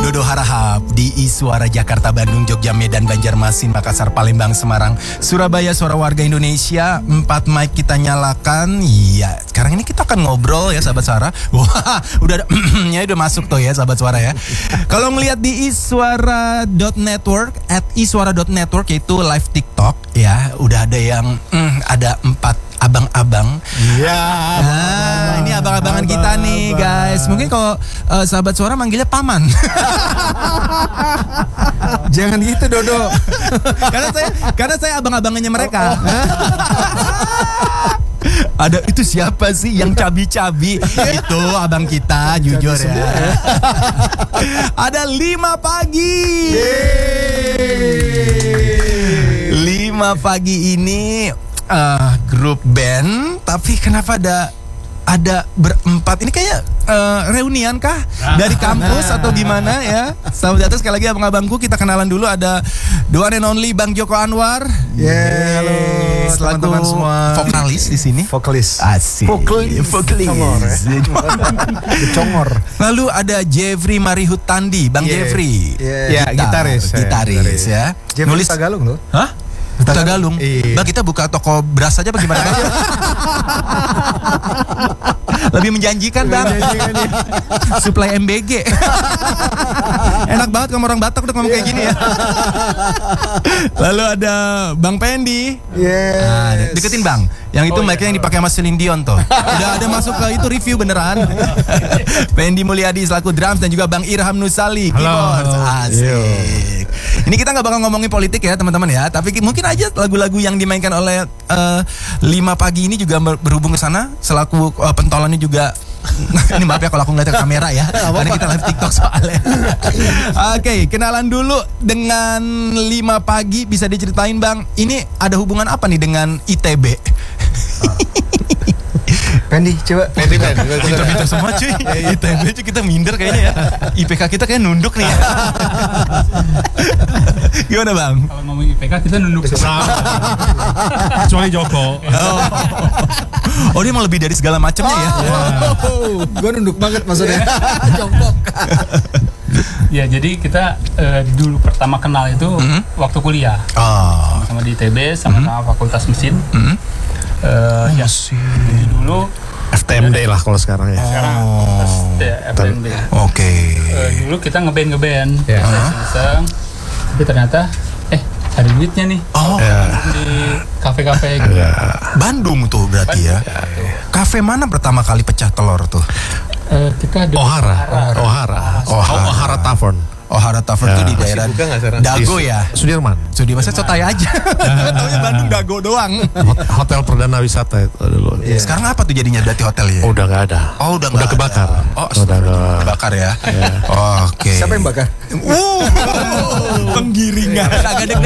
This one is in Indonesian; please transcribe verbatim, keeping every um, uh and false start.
Dodo Harahap di Iswara Jakarta, Bandung, Jogja, Medan, Banjarmasin, Makassar, Palembang, Semarang, Surabaya, suara warga Indonesia. Empat mic kita nyalakan. Iya, sekarang ini kita akan ngobrol ya sahabat suara. Wah, udah ada ya udah masuk tuh ya sahabat suara ya. Kalau ngelihat di iswara dot network at iswara dot network yaitu live TikTok ya, udah ada yang mm, ada empat abang-abang. Iya. Nah, ini abang-abangan abang, kita nih, abang. guys. Mungkin kalau uh, sahabat suara manggilnya paman. Jangan gitu, Dodo. karena saya karena saya abang-abangannya mereka. Ada itu siapa sih yang cabi-cabi? Itu abang kita, jujur ya. Ada lima pagi. Lima pagi ini uh, grup band, tapi kenapa ada ada berempat? Ini kayak uh, reunian kah dari kampus atau gimana ya? Selamat datang sekali lagi abang-abangku. Kita kenalan dulu, ada the one and only Bang Joko Anwar. Yeah, halo selaku teman-teman semua. Vokalis di sini. Vokalis. Asik. Vokalis. Vokalis. Congor, ya? Congor. Lalu ada Jeffrey Marihutandi, Bang Yeah. Jeffrey. Yeah. Gitar, Ya, gitaris, ya, gitaris gitaris. ya. Jeffrey Nulis Tagalung loh. Hah? Tagalung. Iya. Bang, kita buka toko beras aja bagaimana? Lebih menjanjikan, Bang. Menjanjikan, ya. Supply M B G. Enak banget kamu orang Batak udah ngomong kayak gini ya. Lalu ada Bang Pendi. Yes. Nah, deketin Bang. Yang itu Oh, mic-nya iya. yang dipakai sama Celine Dion tuh. Udah ada masuk ke itu review beneran. Pendi Mulyadi selaku drums dan juga Bang Irham Nusali keyboards. Asik. Ini kita nggak bakal ngomongin politik ya teman-teman ya, tapi mungkin aja lagu-lagu yang dimainkan oleh uh, lima pagi ini juga ber- berhubung ke sana. Selaku uh, pentolannya juga. Ini maaf ya kalau aku ngeliat ke kamera ya, karena kita live TikTok soalnya. Oke, okay, kenalan dulu dengan lima pagi. Bisa diceritain Bang, ini ada hubungan apa nih dengan I T B? Pendi, coba. Pendi, Pendi. Pintar-pintar semua cuy. I T B cuy, kita minder kayaknya ya. I P K kita kayak nunduk nih ya. Gimana Bang? Kalau ngomong I P K kita nunduk semua. Kecuali Joko. Oh. Oh, dia mau lebih dari segala macamnya ya. Oh, gue nunduk banget maksudnya. Jongkok. Ya, jadi kita eh, dulu pertama kenal itu Mhm. waktu kuliah. Oh. Sama di I T B, sama-sama Fakultas Mesin. Hmm? Eh, ya, jadi dulu F T M D lah kalau sekarang ya. sekarang Fakultas ya, F T M B. Oke. Eh, dulu kita ngeband ngeband, Ya. iseng-iseng. Tapi ternyata eh ada duitnya nih. Oh, Di kafe-kafe gitu. Bandung tuh berarti ya. Kafe mana pertama kali pecah telur tuh? Eh, kita di Ohara, Ohara, Ohara, Ohara Tavern, Ohara Tavern Ya. tuh di daerah buka nggak sekarang? Dago Di ya. Sudirman. Sudah masa cotai aja. Taunya Bandung Dago doang. Hot- Hotel Perdana Wisata itu dulu. Iya. Sekarang apa tuh jadinya berarti hotelnya? Udah nggak ada. Oh, udah udah nggak kebakar. ada. Oh, udah nggak. kebakar ya. Oke. Siapa yang bakar? Uh, penggiringan. Agak deg